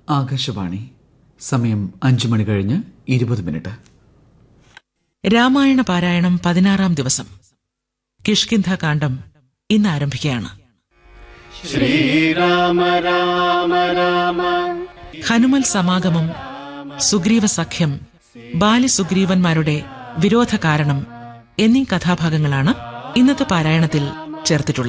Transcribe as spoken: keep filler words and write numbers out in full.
ആകാശവാണി. സമയം അഞ്ചു മണി കഴിഞ്ഞ് ഇരുപത് മിനിറ്റ്. രാമായണ പാരായണം പതിനാറാം ദിവസം. കിഷ്കിന്ധ കാണ്ഡം ഇന്ന് ആരംഭിക്കുകയാണ്. ശ്രീരാമ രാമ രാമ. ഹനുമൽ സമാഗമം, സുഗ്രീവ സഖ്യം, ബാലിസുഗ്രീവന്മാരുടെ വിരോധ കാരണം എന്നീ കഥാഭാഗങ്ങളാണ് ഇന്നത്തെ പാരായണത്തിൽ ചേർത്തിട്ടുള്ളത്.